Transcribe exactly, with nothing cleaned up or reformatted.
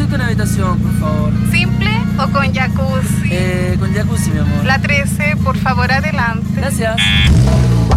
necesito una habitación, por favor. ¿Simple o con jacuzzi? Eh, con jacuzzi, mi amor. La trece, por favor, adelante. Gracias.